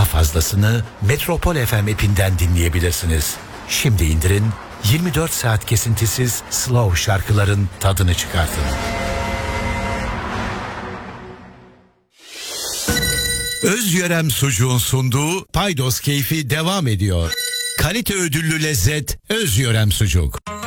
Daha fazlasını Metropol FM app'inden dinleyebilirsiniz. Şimdi indirin, 24 saat kesintisiz slow şarkıların tadını çıkartın. Özyörem Sucuğun sunduğu Paydos Keyfi devam ediyor. Kalite ödüllü lezzet Özyörem Sucuk.